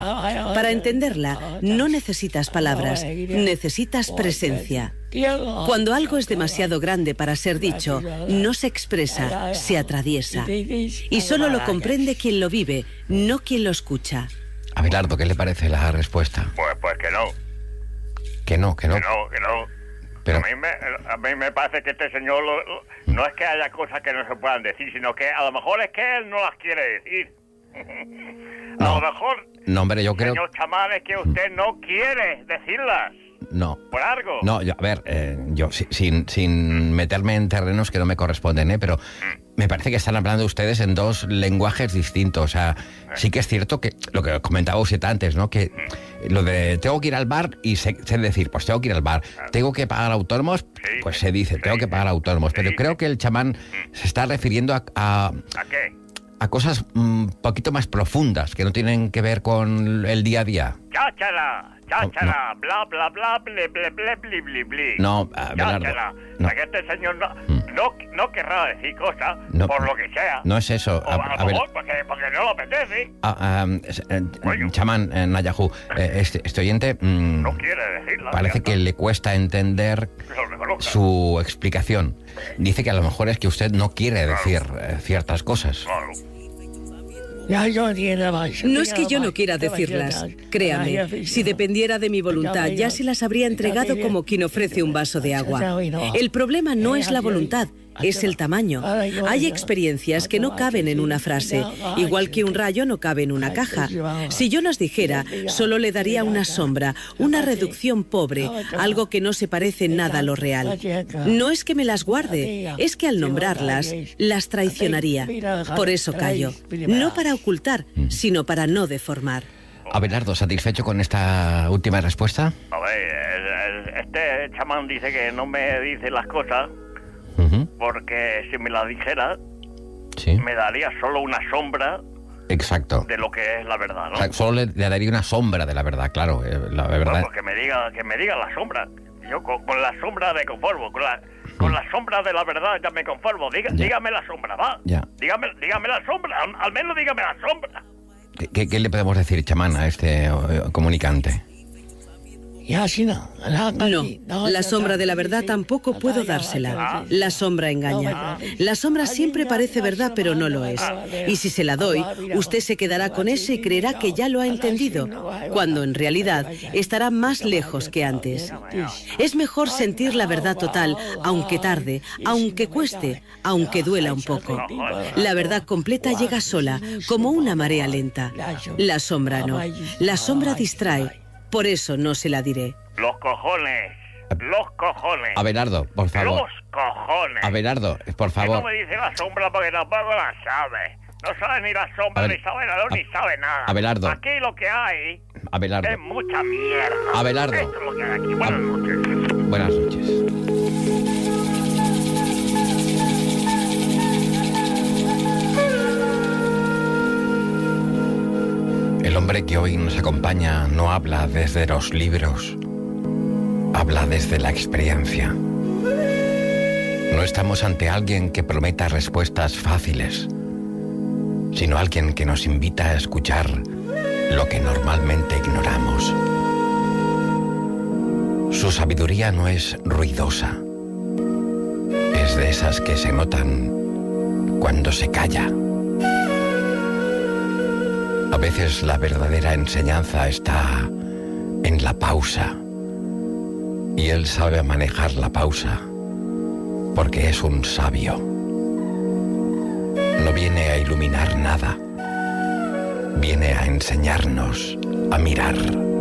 Para entenderla, no necesitas palabras, necesitas presencia. Cuando algo es demasiado grande para ser dicho, no se expresa, se atraviesa. Y solo lo comprende quien lo vive, no quien lo escucha. Abelardo, ¿qué le parece la respuesta? Pues que no. Que no. Que no. Pero a mí me parece que este señor no es que haya cosas que no se puedan decir, sino que a lo mejor es que él no las quiere decir. A lo mejor, no, hombre, yo creo... señor chamán, es que usted no quiere decirlas. No. ¿Por algo? No, a ver, yo sin meterme en terrenos que no me corresponden, pero me parece que están hablando ustedes en dos lenguajes distintos. O sea, sí que es cierto que lo que comentaba usted antes, ¿no? Que lo de tengo que ir al bar y sé decir, pues tengo que ir al bar. Tengo que pagar autónomos, pues se dice, tengo que pagar autónomos. Pero creo que el chamán se está refiriendo a ¿A qué? a cosas un poquito más profundas, que no tienen que ver con el día a día. Cháchala, bla, bla, bla, ble, ble, ble, ble, ble, ble. No, Abelardo. No. Que este señor no querrá decir cosas, por lo que sea. No es eso. O a lo mejor porque no lo apetece. Chamán, Nayajú, este oyente... no quiere decirlo. Parece que le cuesta entender su explicación. Dice que a lo mejor es que usted no quiere decir ciertas cosas. Claro. No es que yo no quiera decirlas, créame, si dependiera de mi voluntad ya se las habría entregado como quien ofrece un vaso de agua. El problema no es la voluntad, es el tamaño. Hay experiencias que no caben en una frase, igual que un rayo no cabe en una caja. Si yo las dijera, solo le daría una sombra, una reducción pobre, algo que no se parece en nada a lo real. No es que me las guarde, es que al nombrarlas, las traicionaría. Por eso callo, no para ocultar, sino para no deformar. Abelardo, ¿satisfecho con esta última respuesta? A ver, este chamán dice que no me dice las cosas porque si me las dijera, me daría solo una sombra. Exacto. De lo que es la verdad, ¿no? O sea, solo le daría una sombra de la verdad, claro. La verdad. Bueno, pues que me diga la sombra. Yo con la sombra me conformo, con la sombra de la verdad ya me conformo. Dígame la sombra, va. Ya. Dígame la sombra, al menos dígame la sombra. ¿Qué le podemos decir, chamán, a este comunicante? No, la sombra de la verdad tampoco puedo dársela. La sombra engaña. La sombra siempre parece verdad, pero no lo es. Y si se la doy, usted se quedará con eso y creerá que ya lo ha entendido, cuando en realidad estará más lejos que antes. Es mejor sentir la verdad total, aunque tarde, aunque cueste, aunque duela un poco. La verdad completa llega sola, como una marea lenta. La sombra no. La sombra distrae. Por eso no se la diré. Los cojones. Abelardo, por favor. Los cojones. Abelardo, por favor. Que no me dice la sombra porque tampoco la sabe. No sabe ni la sombra, ni sabe nada, ni sabe nada. Abelardo. Aquí lo que hay es mucha mierda. Abelardo. Esto es lo que hay aquí. Buenas noches. Buenas noches. El hombre que hoy nos acompaña no habla desde los libros, habla desde la experiencia. No estamos ante alguien que prometa respuestas fáciles, sino alguien que nos invita a escuchar lo que normalmente ignoramos. Su sabiduría no es ruidosa, es de esas que se notan cuando se calla. A veces la verdadera enseñanza está en la pausa, y él sabe manejar la pausa, porque es un sabio. No viene a iluminar nada, viene a enseñarnos a mirar.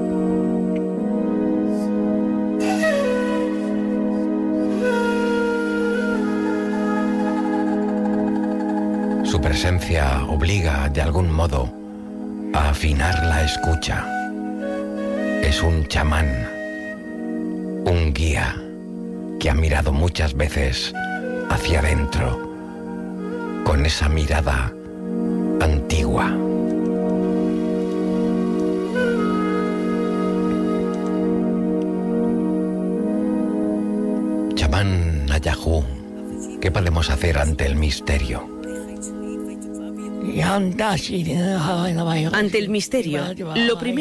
Su presencia obliga, de algún modo, a afinar la escucha. Es un chamán, un guía que ha mirado muchas veces hacia adentro, con esa mirada antigua. Chamán Nayajú, ¿qué podemos hacer ante el misterio? Ante el misterio, lo primero